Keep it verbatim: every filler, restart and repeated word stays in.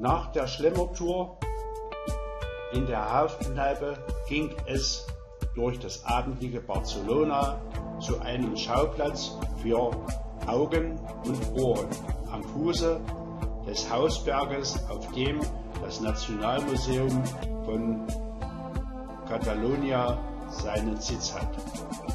Nach der Schlemmertour in der Hafenkneipe ging es durch das abendliche Barcelona zu einem Schauplatz für Augen und Ohren am Fuße des Hausberges, auf dem das Nationalmuseum von Catalonia seinen Sitz hat.